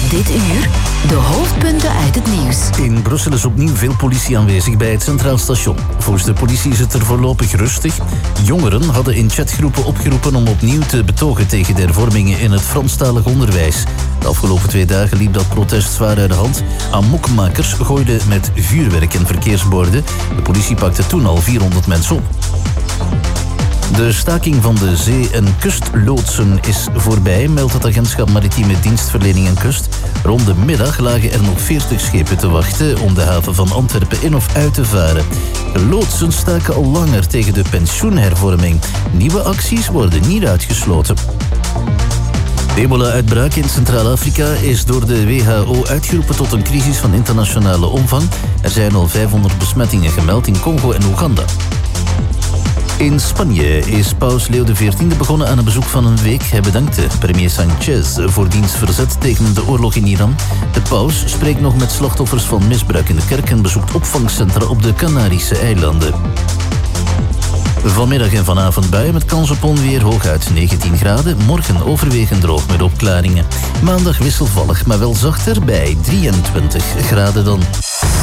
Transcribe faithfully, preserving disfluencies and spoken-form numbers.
Dit uur de hoofdpunten uit het nieuws. In Brussel is opnieuw veel politie aanwezig bij het Centraal Station. Volgens de politie is het er voorlopig rustig. Jongeren hadden in chatgroepen opgeroepen om opnieuw te betogen tegen de hervormingen in het Franstalig onderwijs. De afgelopen twee dagen liep dat protest zwaar uit de hand. Amokmakers gooiden met vuurwerk en verkeersborden. De politie pakte toen al vierhonderd mensen op. De staking van de zee- en kustloodsen is voorbij, meldt het agentschap Maritieme Dienstverlening en Kust. Rond de middag lagen er nog veertig schepen te wachten om de haven van Antwerpen in of uit te varen. De loodsen staken al langer tegen de pensioenhervorming. Nieuwe acties worden niet uitgesloten. De ebola-uitbraak in Centraal-Afrika is door de W H O uitgeroepen tot een crisis van internationale omvang. Er zijn al vijfhonderd besmettingen gemeld in Congo en Oeganda. In Spanje is paus Leo de veertiende begonnen aan een bezoek van een week. Hij bedankte premier Sanchez voor diens verzet tegen de oorlog in Iran. De paus spreekt nog met slachtoffers van misbruik in de kerk en bezoekt opvangcentra op de Canarische eilanden. Vanmiddag en vanavond buien met kans op onweer, hooguit negentien graden. Morgen overwegend droog met opklaringen. Maandag wisselvallig, maar wel zachter bij drieëntwintig graden dan.